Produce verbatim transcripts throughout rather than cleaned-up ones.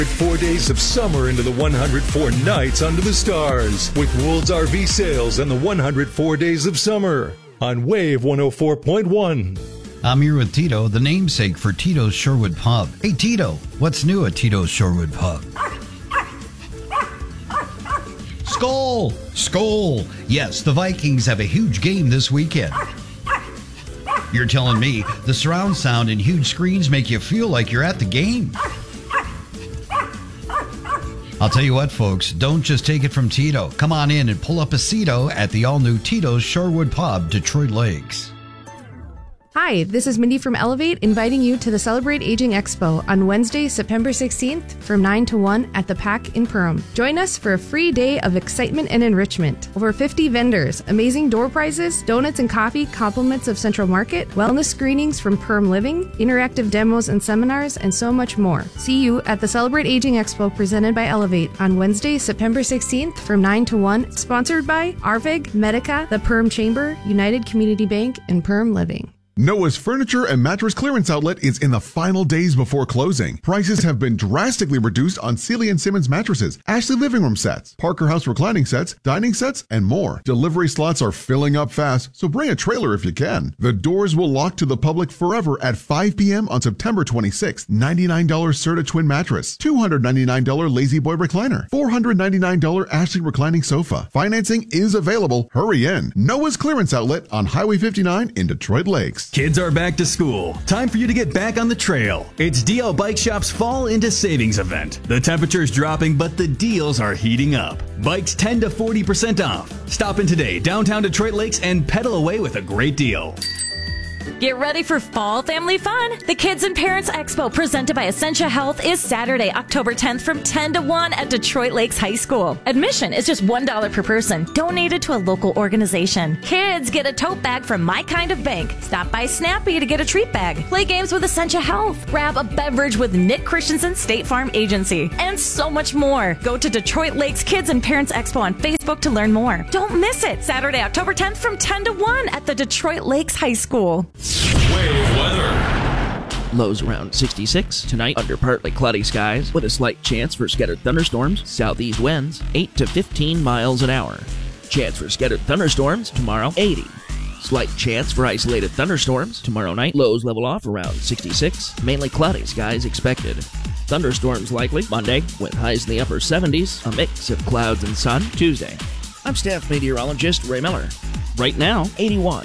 Four days of summer into the one hundred four nights under the stars with World's R V Sales and the one hundred four Days of Summer on Wave one oh four point one. I'm here with Tito, the namesake for Tito's Shorewood Pub. Hey, Tito, what's new at Tito's Shorewood Pub? Skol! Skol! Yes, the Vikings have a huge game this weekend. You're telling me the surround sound and huge screens make you feel like you're at the game? I'll tell you what, folks, don't just take it from Tito. Come on in and pull up a seato at the all-new Tito's Shorewood Pub, Detroit Lakes. Hi, this is Mindy from Elevate, inviting you to the Celebrate Aging Expo on Wednesday, September sixteenth from nine to one at the P A C in Perham. Join us for a free day of excitement and enrichment. Over fifty vendors, amazing door prizes, donuts and coffee, compliments of Central Market, wellness screenings from Perham Living, interactive demos and seminars, and so much more. See you at the Celebrate Aging Expo presented by Elevate on Wednesday, September sixteenth from nine to one, sponsored by A R V I G, Medica, the Perham Chamber, United Community Bank, and Perham Living. Noah's Furniture and Mattress Clearance Outlet is in the final days before closing. Prices have been drastically reduced on Sealy and Simmons mattresses, Ashley living room sets, Parker House reclining sets, dining sets, and more. Delivery slots are filling up fast, so bring a trailer if you can. The doors will lock to the public forever at five p.m. on September twenty-sixth. ninety-nine dollars Serta Twin Mattress, two hundred ninety-nine dollars Lazy Boy Recliner, four hundred ninety-nine dollars Ashley Reclining Sofa. Financing is available. Hurry in. Noah's Clearance Outlet on Highway fifty-nine in Detroit Lakes. Kids are back to school. Time for you to get back on the trail. It's D L Bike Shop's Fall into Savings event. The temperature's dropping, but the deals are heating up. Bikes ten to forty percent off. Stop in today, downtown Detroit Lakes, and pedal away with a great deal. Get ready for fall family fun. The Kids and Parents Expo presented by Essentia Health is Saturday, October tenth from ten to one at Detroit Lakes High School. Admission is just one dollar per person, donated to a local organization. Kids get a tote bag from My Kind of Bank. Stop by Snappy to get a treat bag. Play games with Essentia Health. Grab a beverage with Nick Christensen State Farm Agency. And so much more. Go to Detroit Lakes Kids and Parents Expo on Facebook to learn more. Don't miss it. Saturday, October tenth from ten to one at the Detroit Lakes High School. Wave weather. Lows around sixty-six. Tonight, under partly cloudy skies with a slight chance for scattered thunderstorms. Southeast winds, eight to fifteen miles an hour. Chance for scattered thunderstorms tomorrow, eighty. Slight chance for isolated thunderstorms tomorrow night. Lows level off around sixty-six. Mainly cloudy skies expected. Thunderstorms likely Monday with highs in the upper seventies. A mix of clouds and sun Tuesday. I'm staff meteorologist Ray Miller. Right now, eighty-one.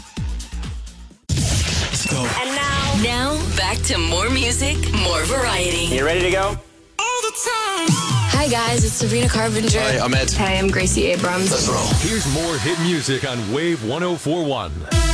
And now, now back to more music, more variety. You ready to go? All the time. Hi guys, it's Sabrina Carpenter. Hi, I'm Ed. Hi, I'm Gracie Abrams. Let's roll. Here's more hit music on Wave one oh four point one.